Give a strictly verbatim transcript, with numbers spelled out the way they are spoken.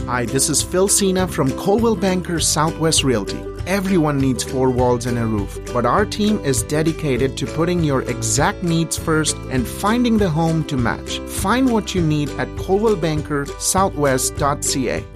Hi, this is Phil Cena from Coldwell Banker Southwest Realty. Everyone needs four walls and a roof, but our team is dedicated to putting your exact needs first and finding the home to match. Find what you need at coldwell banker southwest dot c a.